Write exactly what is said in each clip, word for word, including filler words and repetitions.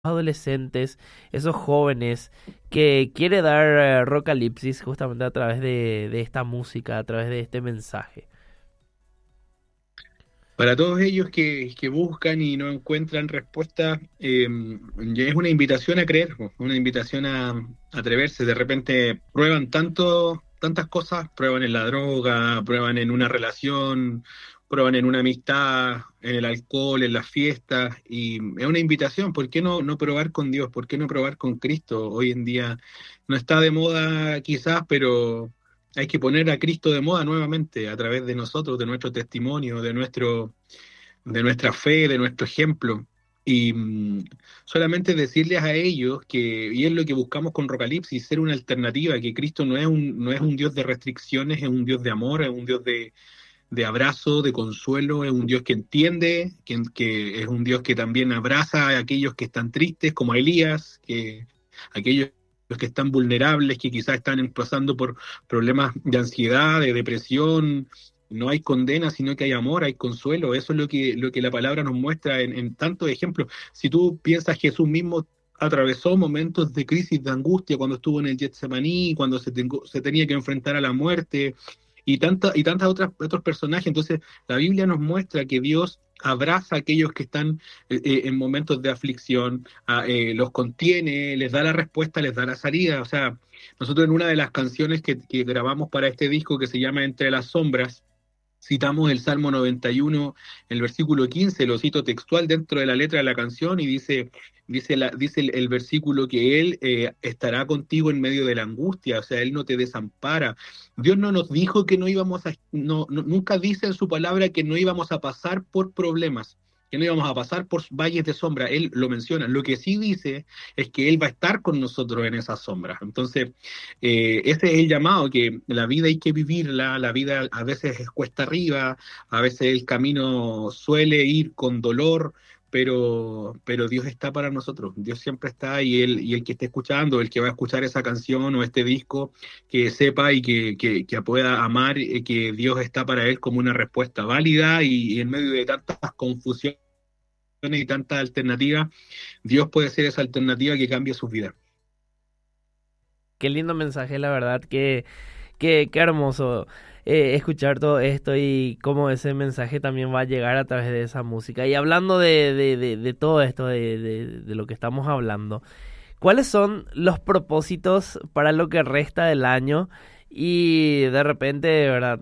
adolescentes, esos jóvenes que quiere dar eh, Rocalipsis justamente a través de, de esta música, a través de este mensaje? Para todos ellos que, que buscan y no encuentran respuesta, eh, ya es una invitación a creer, po, una invitación a, a atreverse. De repente prueban tanto, tantas cosas, prueban en la droga, prueban en una relación, prueban en una amistad, en el alcohol, en las fiestas, y es una invitación. ¿Por qué no, no probar con Dios? ¿Por qué no probar con Cristo? Hoy en día no está de moda quizás, pero hay que poner a Cristo de moda nuevamente a través de nosotros, de nuestro testimonio, de nuestro, de nuestra fe, de nuestro ejemplo. Y mm, solamente decirles a ellos que, y es lo que buscamos con Rocalipsis, ser una alternativa, que Cristo no es un, no es un Dios de restricciones, es un Dios de amor, es un Dios de, de abrazo, de consuelo, es un Dios que entiende, que, que es un Dios que también abraza a aquellos que están tristes, como a Elías, que aquellos que están vulnerables, que quizás están pasando por problemas de ansiedad, de depresión. No hay condena, sino que hay amor, hay consuelo. Eso es lo que, lo que la palabra nos muestra en, en tantos ejemplos. Si tú piensas, Jesús mismo atravesó momentos de crisis, de angustia, cuando estuvo en el Getsemaní, cuando se, tengo, se tenía que enfrentar a la muerte, y, tanta, y tantas otras otros personajes. Entonces, la Biblia nos muestra que Dios abraza a aquellos que están eh, eh, en momentos de aflicción, a, eh, los contiene, les da la respuesta, les da la salida. O sea, nosotros en una de las canciones que, que grabamos para este disco, que se llama Entre las Sombras, citamos el Salmo noventa y uno, el versículo quince, lo cito textual dentro de la letra de la canción, y dice, dice, la, dice el, el versículo que Él eh, estará contigo en medio de la angustia, o sea, Él no te desampara. Dios no nos dijo que no íbamos a, no, no, nunca dice en su palabra que no íbamos a pasar por problemas, que no íbamos a pasar por valles de sombra. Él lo menciona. Lo que sí dice es que Él va a estar con nosotros en esas sombras. Entonces, eh, ese es el llamado, que la vida hay que vivirla, la vida a veces es cuesta arriba, a veces el camino suele ir con dolor, pero, pero Dios está para nosotros, Dios siempre está, y él, y el que esté escuchando, el que va a escuchar esa canción o este disco, que sepa y que, que, que pueda amar, eh, que Dios está para él como una respuesta válida, y, y en medio de tantas confusiones y tantas alternativas, Dios puede ser esa alternativa que cambie sus vidas. Qué lindo mensaje, la verdad, que, que, qué hermoso eh, escuchar todo esto y cómo ese mensaje también va a llegar a través de esa música. Y hablando de, de, de, de todo esto, de, de, de lo que estamos hablando, ¿cuáles son los propósitos para lo que resta del año? Y de repente, ¿verdad?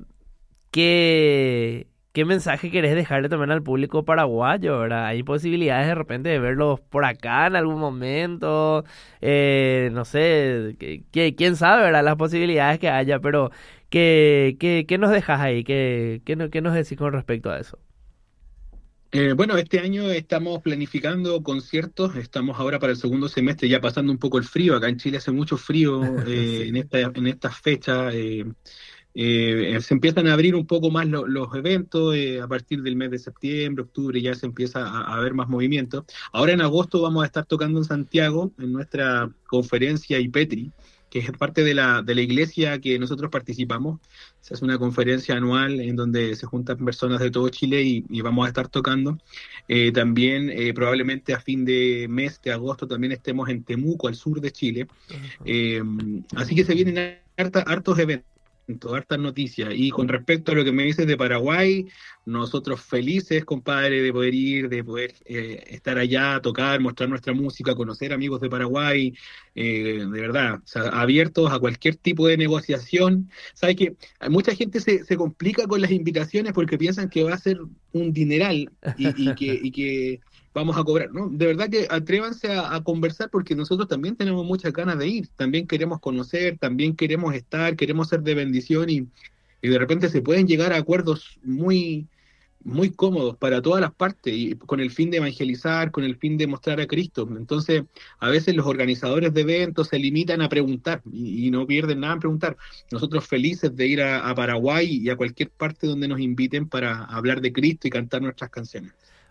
¿Qué, qué mensaje querés dejarle también al público paraguayo, verdad? Hay posibilidades de repente de verlos por acá en algún momento, eh, no sé, que, que- quién sabe, ¿verdad? Las posibilidades que haya, pero ¿qué, qué, qué nos dejas ahí? ¿Qué, qué, no- qué nos decís con respecto a eso? Eh, bueno, este año estamos planificando conciertos, estamos ahora para el segundo semestre, ya pasando un poco el frío. Acá en Chile hace mucho frío eh, en Sí. esta, en estas fechas. Eh, eh, se empiezan a abrir un poco más lo- los eventos, eh, a partir del mes de septiembre, octubre, ya se empieza a, a ver más movimiento. Ahora en agosto vamos a estar tocando en Santiago, en nuestra conferencia IPETRI, que es parte de la, de la iglesia que nosotros participamos. Se hace una conferencia anual en donde se juntan personas de todo Chile, y, y vamos a estar tocando. Eh, también eh, probablemente a fin de mes de agosto también estemos en Temuco, al sur de Chile. Ajá. Eh, Así que se vienen harta- hartos eventos, hartas noticias. Y con respecto a lo que me dices de Paraguay, nosotros felices, compadre, de poder ir, de poder eh, estar allá, tocar, mostrar nuestra música, conocer amigos de Paraguay, eh, de verdad, o sea, abiertos a cualquier tipo de negociación. Sabes que mucha gente se, se complica con las invitaciones porque piensan que va a ser un dineral, y, y que, y que vamos a cobrar, ¿no? De verdad que atrévanse a, a conversar, porque nosotros también tenemos muchas ganas de ir, también queremos conocer, también queremos estar, queremos ser de bendición, y, y de repente se pueden llegar a acuerdos muy, muy cómodos para todas las partes, y con el fin de evangelizar, con el fin de mostrar a Cristo. Entonces, a veces los organizadores de eventos se limitan a preguntar, y, y no pierden nada en preguntar. Nosotros felices de ir a, a Paraguay y a cualquier parte donde nos inviten para hablar de Cristo y cantar nuestras canciones.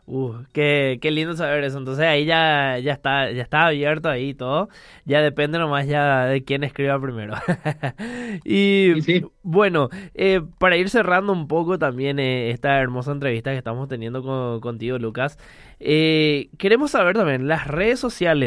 Uh, qué, qué lindo saber eso. Entonces ahí ya, ya está, ya está abierto ahí todo. Ya depende nomás ya de quién escriba primero. Y Y sí, bueno, eh, para ir cerrando un poco también eh, esta hermosa entrevista que estamos teniendo con- contigo, Lucas, eh, queremos saber también las redes sociales.